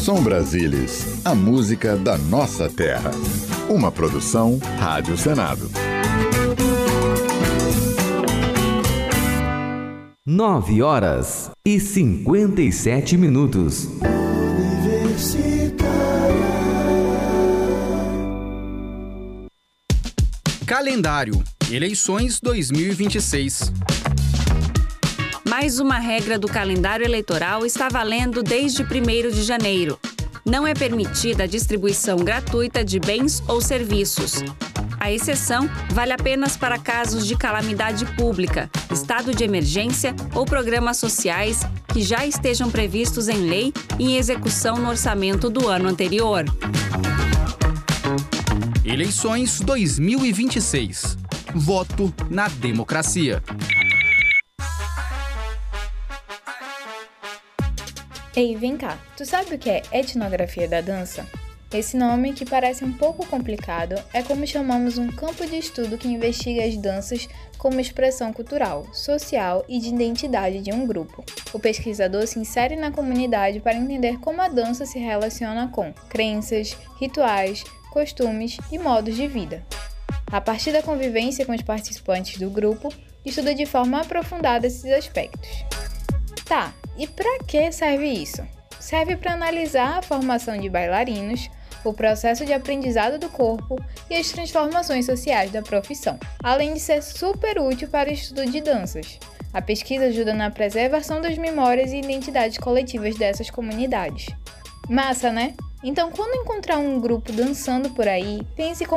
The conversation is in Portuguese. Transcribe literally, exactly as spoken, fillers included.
Som Brasilis, a música da nossa terra. Uma produção Rádio Senado. Nove horas e cinquenta e sete minutos. Calendário. Eleições dois mil e vinte e seis. Mais uma regra do calendário eleitoral está valendo desde primeiro de janeiro. Não é permitida a distribuição gratuita de bens ou serviços. A exceção vale apenas para casos de calamidade pública, estado de emergência ou programas sociais que já estejam previstos em lei e em execução no orçamento do ano anterior. Eleições dois mil e vinte e seis. Voto na democracia. Ei, vem cá, tu sabe o que é etnografia da dança? Esse nome, que parece um pouco complicado, é como chamamos um campo de estudo que investiga as danças como expressão cultural, social e de identidade de um grupo. O pesquisador se insere na comunidade para entender como a dança se relaciona com crenças, rituais, costumes e modos de vida. A partir da convivência com os participantes do grupo, estuda de forma aprofundada esses aspectos. Tá, e para que serve isso? Serve para analisar a formação de bailarinos, o processo de aprendizado do corpo e as transformações sociais da profissão, além de ser super útil para o estudo de danças. A pesquisa ajuda na preservação das memórias e identidades coletivas dessas comunidades. Massa, né? Então, quando encontrar um grupo dançando por aí, pense como